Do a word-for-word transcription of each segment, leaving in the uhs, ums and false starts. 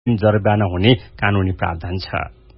जरिवाना हुने कानूनी प्रावधान छ।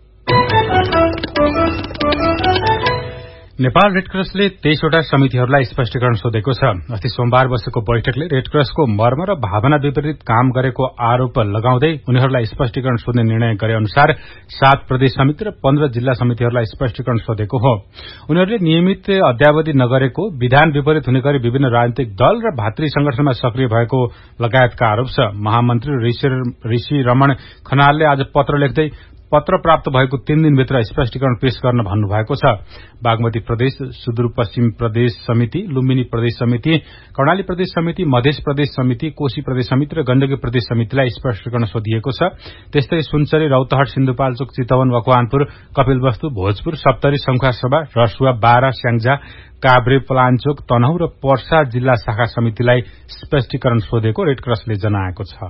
नेपाल रेडक्रसले तेइसवटा समितिहरूलाई स्पष्टीकरण सोधेको छ। अस्ति सोमबार बसेको बैठकले रेडक्रसको मर्म र भावना विपरीत काम गरेको आरोप लगाउँदै उनीहरूलाई स्पष्टीकरण सोध्ने निर्णय गरे अनुसार सात प्रदेश समिति र पन्ध्र जिल्ला समितिहरूलाई स्पष्टीकरण सोधेको हो। उनीहरूले नियमित अद्यावधि नगरेको, विधान विपरीत हुने गरी विभिन्न राजनीतिक दल र भातृ संगठनमा सक्रिय भएको लगायतका आरोप छ। महामन्त्री ऋषि रमण खनालले आज पत्र लेख्दै पत्र प्राप्त भएको तीन दिनभित्र स्पष्टीकरण पेश गर्न भन्नुभएको छ। बागमती प्रदेश, सुदूरपश्चिम प्रदेश समिति, लुम्बिनी प्रदेश समिति, कर्णाली प्रदेश समिति, मध्य प्रदेश समिति, कोशी प्रदेश समिति र गण्डकी प्रदेश समितिलाई स्पष्टीकरण सोधिएको छ। त्यस्तै सुनसरी, रौतहट, सिन्धुपाल्चोक, चितवन, मकवानपुर, कपिलवस्तु, भोजपुर, सप्तरी, शंखुवासभा, रसुवा, बारा, स्याङ्जा, काभ्रे, पलाञ्चोक, तनहुँ र पर्सा जिल्ला शाखा समितिलाई स्पष्टीकरण सोधेको रेडक्रसले जनाएको छ।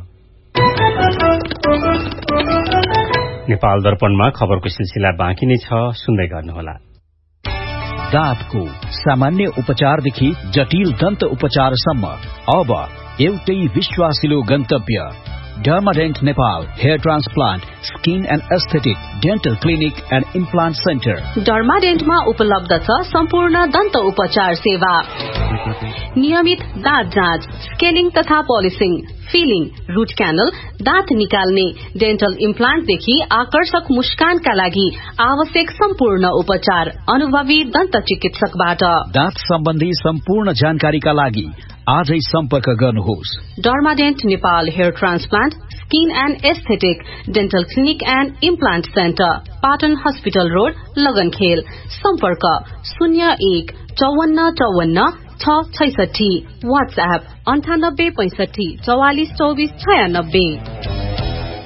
नेपाल दर्पणमा खबरको सिलसिला बाँकी नै छ, सुन्दै गर्नुहोला। दाँतको सामान्य उपचारदेखि जटिल दन्त उपचारसम्म अब एउटै विश्वासिलो गन्तव्य डर्माडेन्ट Nepal hair transplant, skin and aesthetic, dental clinic and implant centre. डर्माडेन्टमा उपलब्ध छ सम्पूर्ण दन्त उपचार सेवा, नियमित दाँत जाँच, स्केलिङ तथा पोलिसिङ, फिलिङ, रूट क्यानल, दाँत निकाल्ने, डेन्टल इम्प्लान्टदेखि आकर्षक मुस्कानका लागि आवश्यक सम्पूर्ण उपचार अनुभवी दन्त चिकित्सकबाट। दाँत सम्बन्धी सम्पूर्ण जानकारीका लागि आजै सम्पर्क गर्नुहोस्। डर्माडेन्ट Nepal hair transplant, skin and aesthetic, dental clinic and implant centre, Patan hospital road, लगनखेल। सम्पर्क शून्य एक चौवन्न चौवन्न छ छैसठी। वाट्सएप अन्ठानब्बे पैंसठी चौवालिस चौबिस छयानब्बे।